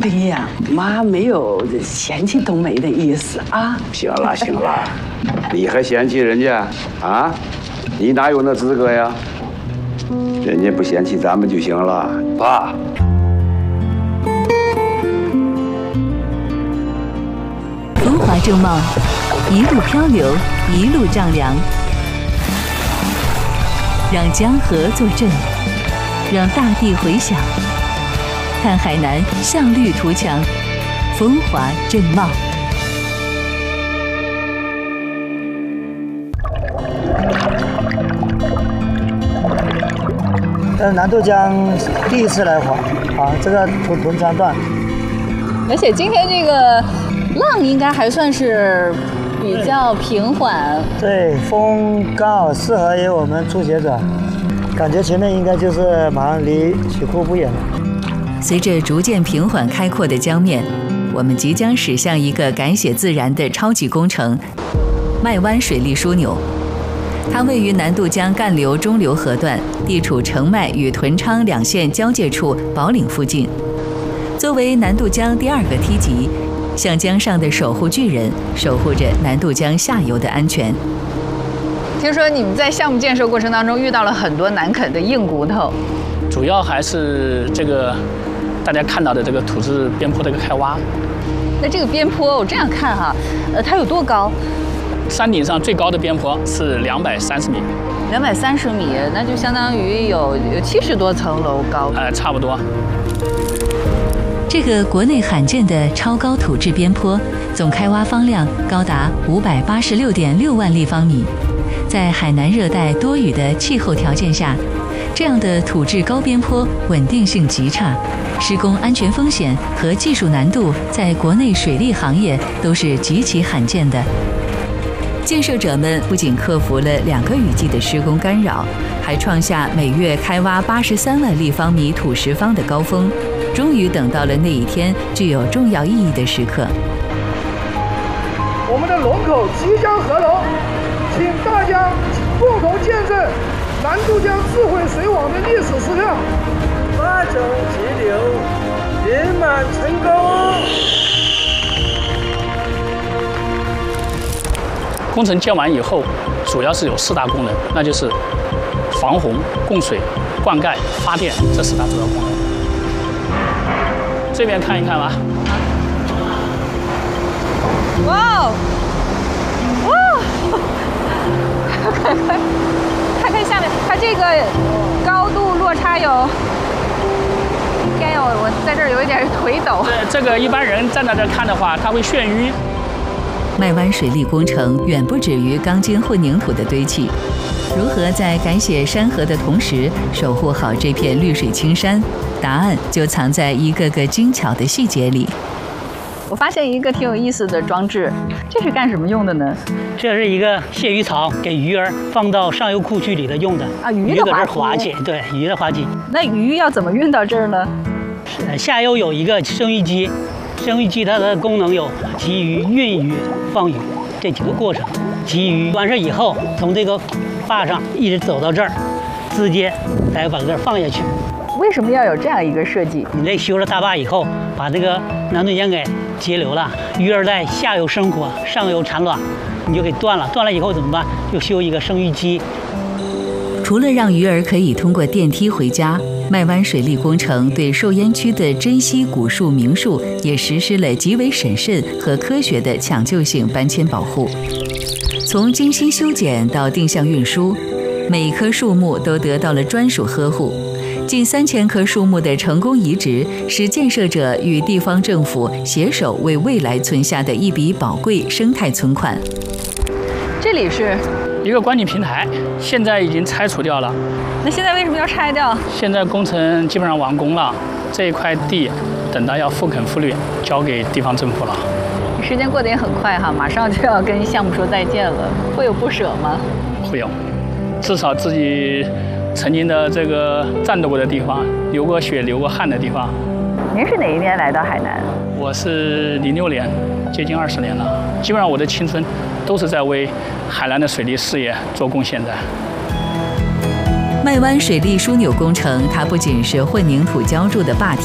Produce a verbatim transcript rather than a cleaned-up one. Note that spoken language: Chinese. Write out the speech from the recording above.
哎呀，妈没有嫌弃冬梅的意思啊。 行了行了，你还嫌弃人家啊？你哪有那资格呀？人家不嫌弃咱们就行了，爸。 风华正茂，一路漂流，一路丈量，让江河作证，让大地回响。看海南向绿图强，风华正茂。 呃，南渡江第一次来滑啊，这个图屯川段， 而且今天这个浪应该还算是比较平缓。 对，风刚好适合于我们初学者，感觉前面应该就是马上离曲库不远了。 随着逐渐平缓开阔的江面，我们即将驶向一个改写自然的超级工程——麦湾水利枢纽。它位于南渡江干流中流河段，地处澄迈与屯昌两县交界处宝岭附近。作为南渡江第二个梯级，像江上的守护巨人，守护着南渡江下游的安全。 听说你们在项目建设过程当中遇到了很多难啃的硬骨头， 主要还是这个大家看到的这个土质边坡的一个开挖。 那这个边坡我这样看哈，呃，它有多高？ 山顶上最高的边坡是两百三十米， 两百三十米，那就相当于有有七十多层楼高。 呃，差不多。 这个国内罕见的超高土质边坡，总开挖方量高达五百八十六点六万立方米。在海南热带多雨的气候条件下，这样的土质高边坡稳定性极差，施工安全风险和技术难度在国内水利行业都是极其罕见的。建设者们不仅克服了两个雨季的施工干扰，还创下每月开挖八十三万立方米土石方的高峰，终于等到了那一天具有重要意义的时刻。 我们的龙口即将合龙，请大家共同见证南渡江智慧水网的历史时刻。 八种急流，圆满成功。 工程建完以后，主要是有四大功能，那就是防洪、供水、灌溉、发电这四大主要功能。这边看一看吧。 哇哦，哇！看看，看看下面，它这个高度落差有，应该有，我在这儿有一点腿抖。 这这个一般人站在这看的话，他会眩晕。 麦湾水利工程远不止于钢筋混凝土的堆砌，如何在改写山河的同时守护好这片绿水青山？答案就藏在一个个精巧的细节里。 我发现一个挺有意思的装置，这是干什么用的呢？ 这是一个泄鱼槽，给鱼儿放到上游库区里头用的。 啊，鱼的滑这滑稽，对，鱼的滑稽。 那鱼要怎么运到这儿呢？ 下游有一个生鱼机。生鱼机它的功能有集鱼、运鱼、放鱼这几个过程。集鱼完事以后，从这个坝上一直走到这儿，直接再把这儿放下去。 为什么要有这样一个设计？ 你这修了大坝以后，把这个南渡江给截流了，鱼儿在下游生活，上游产卵，你就给断了。断了以后怎么办？就修一个生鱼机。 除了让鱼儿可以通过电梯回家，麦湾水利工程对受淹区的珍稀古树名树也实施了极为审慎和科学的抢救性搬迁保护。从精心修剪到定向运输，每一棵树木都得到了专属呵护。近三千棵树木的成功移植，使建设者与地方政府携手为未来存下的一笔宝贵生态存款。 这里是一个观景平台，现在已经拆除掉了。 那现在为什么要拆掉？ 现在工程基本上完工了，这一块地等到要复垦复绿，交给地方政府了。 时间过得也很快哈，马上就要跟项目说再见了，会有不舍吗？ 会有，至少自己曾经的这个战斗过的地方，流过血、流过汗的地方。 您是哪一年来到海南？ 我是零六年，接近二十年了。基本上我的青春都是在为海南的水利事业做贡献的。 麦湾水利枢纽工程，它不仅是混凝土浇筑的坝体。